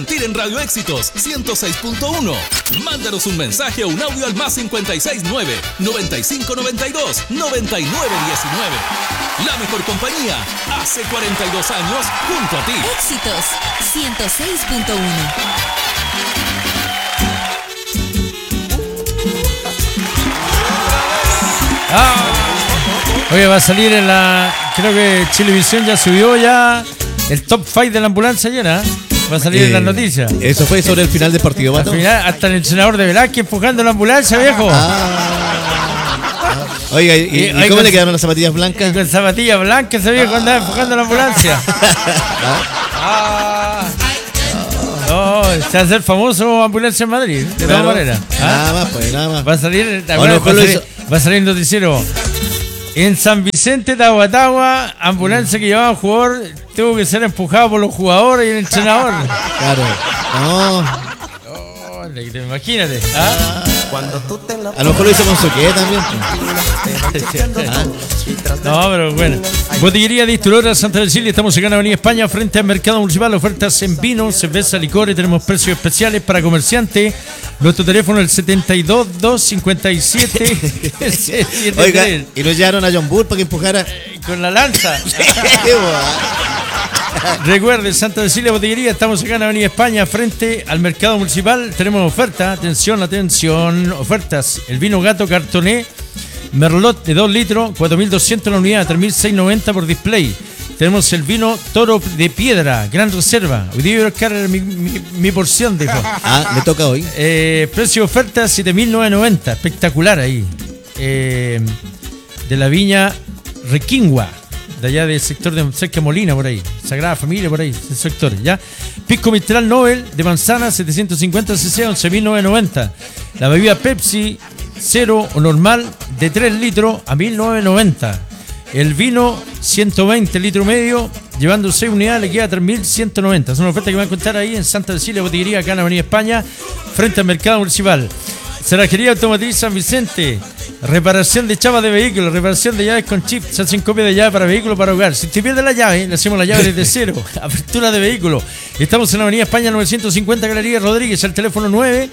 En Radio Éxitos 106.1. Mándanos un mensaje o un audio al más 569-9592-9919. La mejor compañía hace 42 años junto a ti. Éxitos 106.1. Oye, va a salir en la... Creo que Chilevisión ya subió ya el top 5 de la ambulancia llena. Va a salir en las noticias. Eso fue sobre el final del partido, Pato. Al final, hasta el entrenador de Velázquez empujando la ambulancia, viejo. Oiga, ¿y cómo le quedaron las zapatillas blancas? Con zapatillas blancas, ese viejo andaba empujando la ambulancia. No, se va a hacer famoso ambulancia en Madrid, de todas maneras. Nada más, pues, nada más. Va a salir el noticiero. En San Vicente de Aguatagua, ambulancia que llevaba un jugador tuvo que ser empujado por los jugadores y el entrenador. Claro. No. Imagínate. A lo mejor lo hizo con Soqué también. No, pero bueno. Botillería de Isturora, Santa del Chile. Estamos acá en Avenida España, frente al Mercado Municipal. Ofertas en vino, cerveza, licores. Tenemos precios especiales para comerciantes. Nuestro teléfono es el 72-257. Oiga, y nos llevaron a John Bull para que empujara con la lanza. Recuerde, Santa Cecilia Botillería, estamos acá en Avenida España, frente al Mercado Municipal. Tenemos oferta, atención, ofertas. El vino Gato Cartoné Merlot de 2 litros, 4.200 la unidad, 3.690 por display. Tenemos el vino Toro de Piedra, Gran Reserva. Hoy día voy a buscar mi porción, dijo. Le toca hoy. Precio de oferta, 7.990, espectacular ahí. De la viña Requingua, de allá del sector de cerca Molina, por ahí. Sagrada Familia, por ahí, ese sector, ¿ya? Pisco Mistral Nobel de manzana, 750 cc, 11.990. La bebida Pepsi Cero o normal de 3 litros a 1.990. El vino 120 litros medio, llevando 6 unidades, le queda 3.190. Es una oferta que va a encontrar ahí en Santa Cecilia Botillería, acá en la Avenida España, frente al Mercado Municipal. Cerrajería Automotriz San Vicente, reparación de chapas de vehículos, reparación de llaves con chip, se hacen copias de llaves para vehículos, para hogar. Si te pierde la llave, le hacemos la llave desde cero. Apertura de vehículos. Estamos en la Avenida España 950, Galería Rodríguez, al teléfono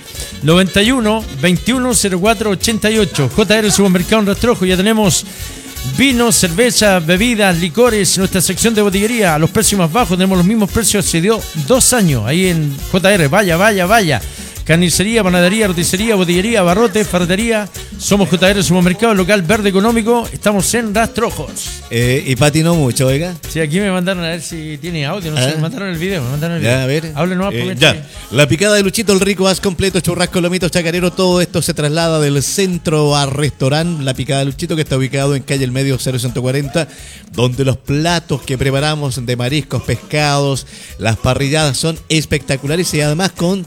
991-210488. JR Supermercado en Rastrojo. Ya tenemos vinos, cerveza, bebidas, licores, nuestra sección de botillería a los precios más bajos. Tenemos los mismos precios hace 2 años ahí en JR. Vaya. Carnicería, panadería, roticería, botillería, barrote, ferretería. Somos JR Supermercado, local verde económico. Estamos en Rastrojos. Y patinó mucho, oiga. Sí, aquí me mandaron a ver si tiene audio. No sé, me mandaron el video. Ya, a ver. Háblenos ya. La picada de Luchito, el rico, as completo, churrasco, lomito, chacarero. Todo esto se traslada del centro a restaurante La Picada de Luchito, que está ubicado en calle El Medio 0140, donde los platos que preparamos de mariscos, pescados, las parrilladas son espectaculares y además con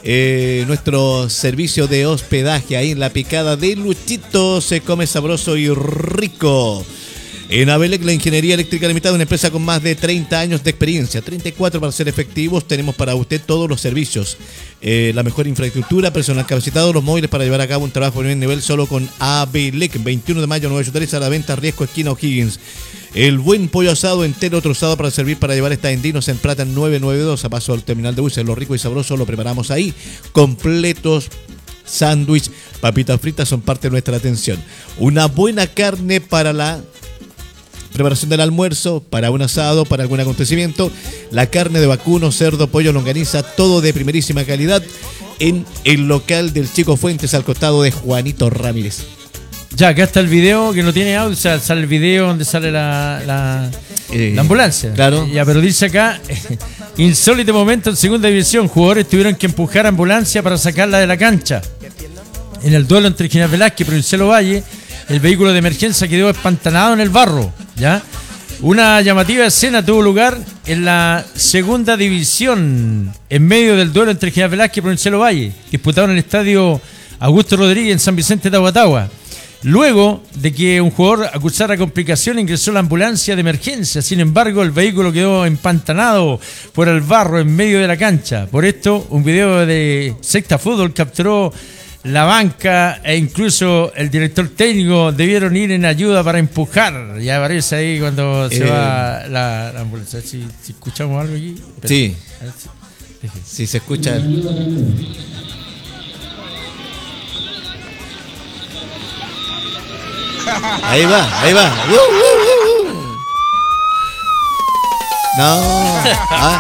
nuestro servicio de hospedaje ahí en La Picada de Luchito. Se come sabroso y rico. En Abelec, la Ingeniería Eléctrica Limitada, una empresa con más de 30 años de experiencia, 34 para ser efectivos. Tenemos para usted todos los servicios, la mejor infraestructura, personal capacitado, los móviles para llevar a cabo un trabajo de buen nivel solo con Abelec. 21 de mayo, 983, a la venta, Riesgo, esquina O'Higgins. El buen pollo asado entero trozado para servir para llevar esta en Dinos en Plata 992, a paso al terminal de buses. Lo rico y sabroso lo preparamos ahí. Completos, sándwich, papitas fritas son parte de nuestra atención. Una buena carne para la preparación del almuerzo, para un asado, para algún acontecimiento. La carne de vacuno, cerdo, pollo, longaniza, todo de primerísima calidad en el local del Chico Fuentes, al costado de Juanito Ramírez. Ya, acá está el video que no tiene audio, o sea, sale el video donde sale la ambulancia. Claro. Ya, pero dice acá, insólito momento en segunda división, jugadores tuvieron que empujar ambulancia para sacarla de la cancha. En el duelo entre Ginés Velázquez y Provincial Valle, el vehículo de emergencia quedó espantanado en el barro, ¿ya? Una llamativa escena tuvo lugar en la segunda división, en medio del duelo entre Ginés Velázquez y Provincial Valle, disputado en el estadio Augusto Rodríguez en San Vicente de Aguatagua. Luego de que un jugador acusara complicación, ingresó la ambulancia de emergencia. Sin embargo, el vehículo quedó empantanado por el barro en medio de la cancha. Por esto, un video de Secta Fútbol capturó la banca e incluso el director técnico debieron ir en ayuda para empujar. Ya aparece ahí cuando se va la ambulancia. Si escuchamos algo aquí. Sí. Si se escucha. Ahí va, ahí va. No. Ah.